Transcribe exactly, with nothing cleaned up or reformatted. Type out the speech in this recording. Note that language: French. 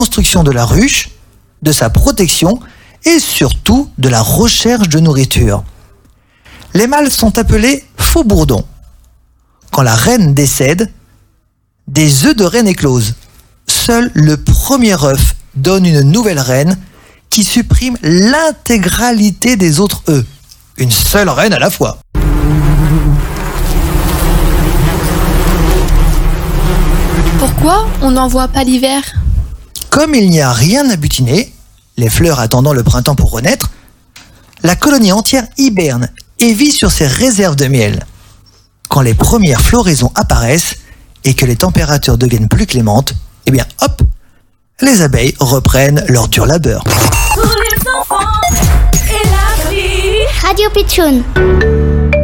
construction de la ruche, de sa protection et surtout de la recherche de nourriture. Les mâles sont appelés faux-bourdons. Quand la reine décède, des œufs de reine éclosent. Seul le premier œuf donne une nouvelle reine qui supprime l'intégralité des autres œufs. Une seule reine à la fois. Pourquoi on n'en voit pas l'hiver ? Comme il n'y a rien à butiner, les fleurs attendant le printemps pour renaître, la colonie entière hiberne et vit sur ses réserves de miel. Quand les premières floraisons apparaissent et que les températures deviennent plus clémentes, eh bien hop, les abeilles reprennent leur dur labeur. Pour les enfants et la vie. Radio Pitchoun.